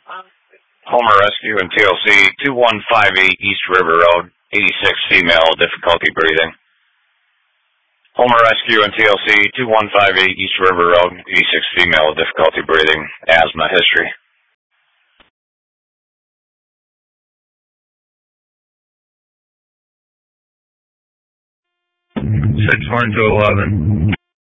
Homer Rescue and TLC 2158 East River Road, 86 female, difficulty breathing. Homer Rescue and TLC 2158 East River Road, 86 female, difficulty breathing, asthma history. Six 1 to 11.